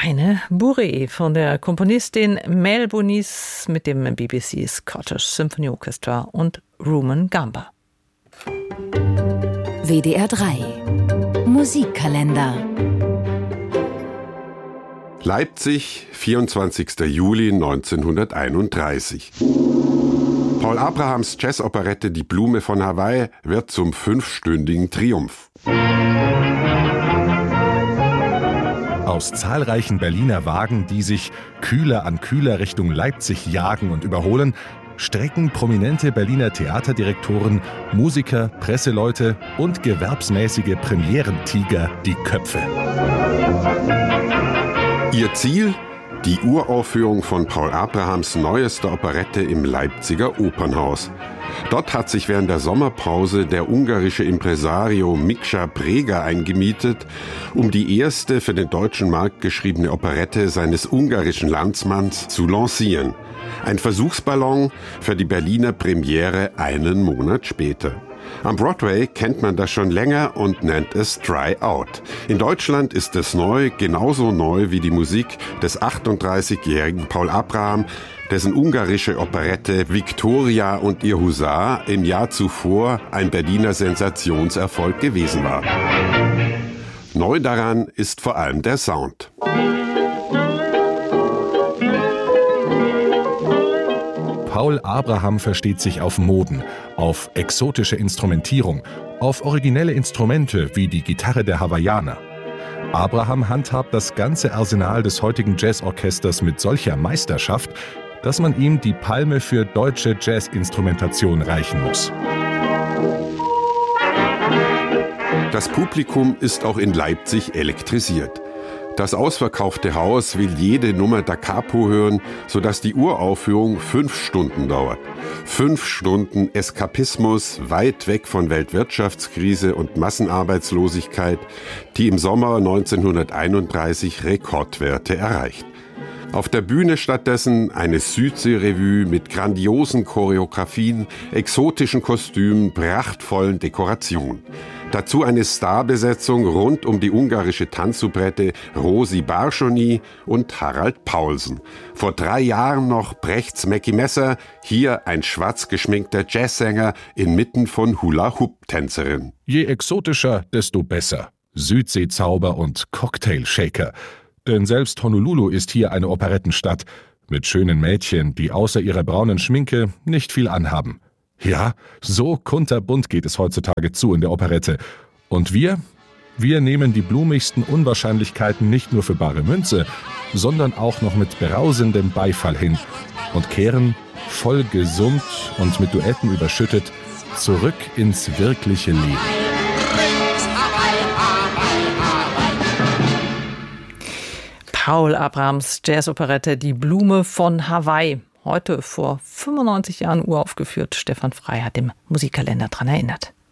Eine Bourrée von der Komponistin Mel Bonis mit dem BBC Scottish Symphony Orchestra und Rumon Gamba. WDR 3 Musikkalender. Leipzig, 24. Juli 1931. Paul Abrahams Jazzoperette Die Blume von Hawaii wird zum 5-stündigen Triumph. Aus zahlreichen Berliner Wagen, die sich kühler an kühler Richtung Leipzig jagen und überholen, strecken prominente Berliner Theaterdirektoren, Musiker, Presseleute und gewerbsmäßige Premierentiger die Köpfe. Ihr Ziel? Die Uraufführung von Paul Abrahams neuester Operette im Leipziger Opernhaus. Dort hat sich während der Sommerpause der ungarische Impresario Miksa Breger eingemietet, um die erste für den deutschen Markt geschriebene Operette seines ungarischen Landsmanns zu lancieren. Ein Versuchsballon für die Berliner Premiere einen Monat später. Am Broadway kennt man das schon länger und nennt es Try Out. In Deutschland ist es neu, genauso neu wie die Musik des 38-jährigen Paul Abraham, dessen ungarische Operette Viktoria und ihr Husar im Jahr zuvor ein Berliner Sensationserfolg gewesen war. Neu daran ist vor allem der Sound. Paul Abraham versteht sich auf Moden, auf exotische Instrumentierung, auf originelle Instrumente wie die Gitarre der Hawaiianer. Abraham handhabt das ganze Arsenal des heutigen Jazzorchesters mit solcher Meisterschaft, dass man ihm die Palme für deutsche Jazzinstrumentation reichen muss. Das Publikum ist auch in Leipzig elektrisiert. Das ausverkaufte Haus will jede Nummer da Capo hören, sodass die Uraufführung 5 Stunden dauert. 5 Stunden Eskapismus weit weg von Weltwirtschaftskrise und Massenarbeitslosigkeit, die im Sommer 1931 Rekordwerte erreicht. Auf der Bühne stattdessen eine Südsee-Revue mit grandiosen Choreografien, exotischen Kostümen, prachtvollen Dekorationen. Dazu eine Starbesetzung rund um die ungarische Tanzsoubrette Rosi Barschony und Harald Paulsen. Vor 3 Jahren noch Brechts Mackie Messer, hier ein schwarz geschminkter Jazzsänger inmitten von Hula-Hoop-Tänzerinnen. Je exotischer, desto besser. Südseezauber und Cocktailshaker. Denn selbst Honolulu ist hier eine Operettenstadt mit schönen Mädchen, die außer ihrer braunen Schminke nicht viel anhaben. Ja, so kunterbunt geht es heutzutage zu in der Operette. Und wir nehmen die blumigsten Unwahrscheinlichkeiten nicht nur für bare Münze, sondern auch noch mit brausendem Beifall hin und kehren, voll gesummt und mit Duetten überschüttet, zurück ins wirkliche Leben. Paul Abrahams Jazzoperette Die Blume von Hawaii. Heute vor 95 Jahren uraufgeführt. Stefan Frey hat im Musikkalender daran erinnert.